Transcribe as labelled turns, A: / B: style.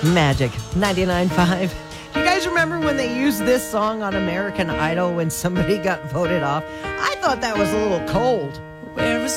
A: Magic 99.5. Do you guys remember when they used this song on American Idol when somebody got voted off? I thought that was a little cold.
B: Where is